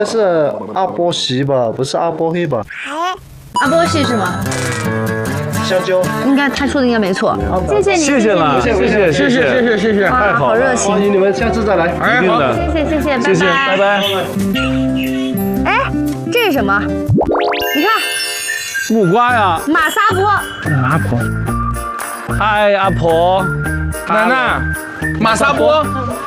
这是阿波西吧，不是阿波黑吧？ 阿波西是吗？ 香蕉。 应该他说的应该没错。谢谢你， 谢谢了，谢谢， 哇，好热情！ 欢迎你们下次再来。 一定的， 谢谢， 拜拜。 哎，这是什么？你看， 木瓜呀， 马萨坡。 阿婆，嗨，阿婆， 奶奶，马萨波，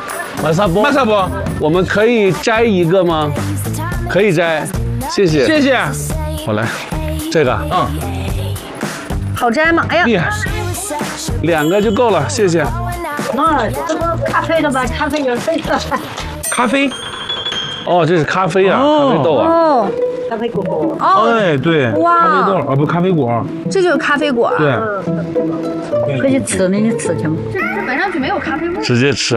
我们可以摘一个吗？可以摘，谢谢， 谢谢。 好来，这个， 好摘吗？哎呀， 厉害，2个就够了，谢谢。 这个咖啡的吧，咖啡有这个。 咖啡， 哦，这是咖啡啊，咖啡豆啊。 哦， 咖啡果果。 哦， 哎，对， 哇咖啡豆啊，不，咖啡果， 这就是咖啡果。 对， 可以吃那个吃去吗？ 这闻上去没有咖啡味。 直接吃，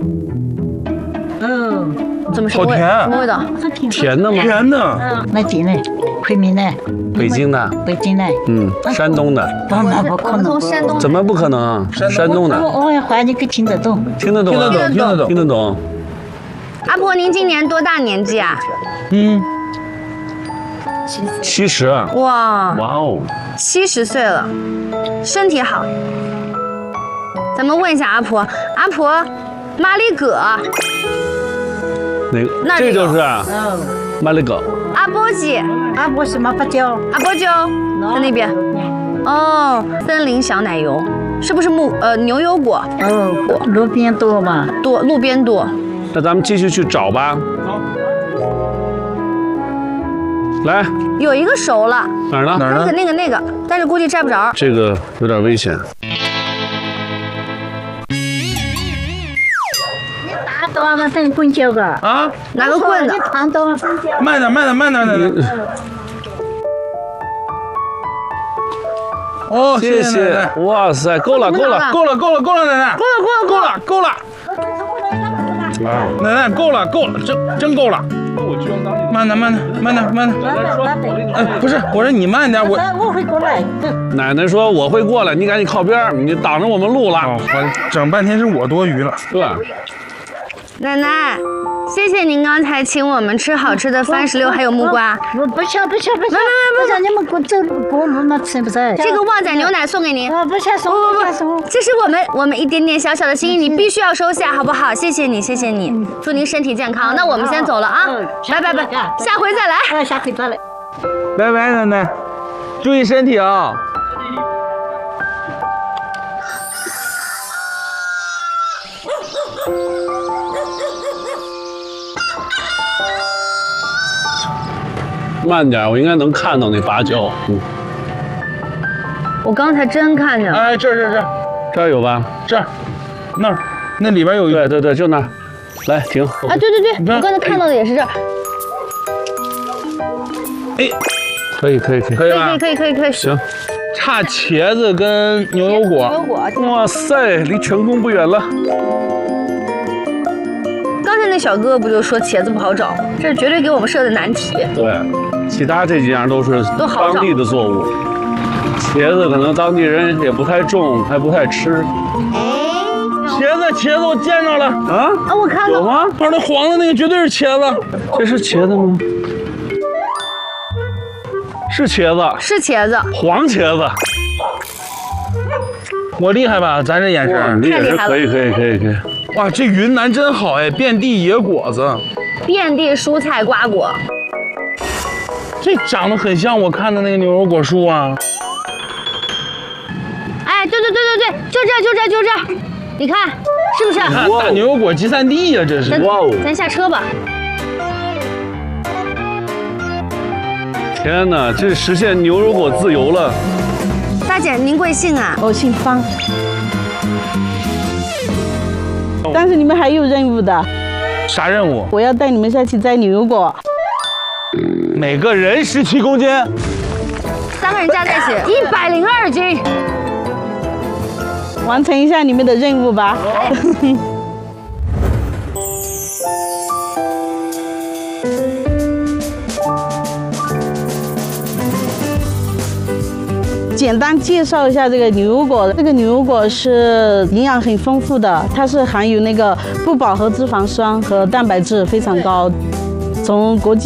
怎么什么味？ 好甜什么味道？ 甜的吗？ 甜的， 那几呢？昆明的， 北京的， 北京的。 山东的， 那不可能。 从山东。 怎么不可能啊？山东的， 我怀疑你听得懂。 听得懂啊，听得懂。 阿婆，您今年多大年纪啊 70。 哇哇哦， ，70岁了，身体好。咱们问一下阿婆，阿婆，马里葛， 哪个？ 那这就是马里葛。 阿波吉， 啊，我是马芭蕉。 阿波酒在那边。哦，森林小奶油，是不是牛油果？ 路边多嘛。 多，路边多。 那咱们继续去找吧。来， 有一个熟了， 哪儿呢？ 那个，但是估计摘不着。 这个有点危险。 打到那等棍脚个。 啊， 拿个棍子。 打到棍脚。 慢点，奶奶。哦， 谢谢，哇塞，够了，奶奶， 够了，奶奶够了，真够了。慢点。哎，不是，我说你慢点， 我会过来。 奶奶说我会过来，你赶紧靠边，你挡着我们路了。 我整半天是我多余了。 对， 奶奶，谢谢您刚才请我们吃好吃的番石榴还有木瓜。 不行，不让你们走过路嘛，吃不着。 这个旺仔牛奶送给您。 不下送， 这是我们一点点小小的心意，你必须要收下，好不好？谢谢你，祝您身体健康。那我们先走了啊，拜，下回再来。 下回再来。 拜拜，奶奶，注意身体啊。 慢点，我应该能看到那芭蕉。 我刚才真看见了。 哎，这儿有吧？ 这儿，那里边有一个。 对，就那儿。来，停。 啊，对，我刚才看到的也是这儿。 哎，可以吧？ 可以。 行， 差茄子跟牛油果。 哇塞，离成功不远了。 刚才那小哥哥不就说茄子不好找吗？这是绝对给我们设的难题。 对，其他这几样都是当地的作物。茄子可能当地人也不太种，还不太吃。 茄子我见着了啊！ 我看到有吗？ 旁边黄的那个绝对是茄子。 这是茄子吗？是茄子，黄茄子。 我厉害吧？咱这眼神， 你也是可以。 哇，这云南真好哎，遍地野果子， 遍地蔬菜瓜果。 这长得很像我看的那个牛油果树啊。 哎，对，就这，你看是不是？ 大牛油果集散地呀，这是。 哇哦！ 咱下车吧。 天哪，这实现牛油果自由了。 大姐，您贵姓啊？ 我姓方。但是你们还有任务的。 啥任务？ 我要带你们下去摘牛油果。 每个人17公斤。 3个人加在一起102斤。 完成一下你们的任务吧。简单介绍一下这个牛油果。这个牛油果是营养很丰富的，它是含有那个不饱和脂肪酸和蛋白质非常高。 从国际